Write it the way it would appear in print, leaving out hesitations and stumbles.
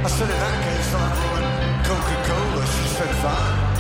said, in that case, I'll have Coca-Cola. She said, fine.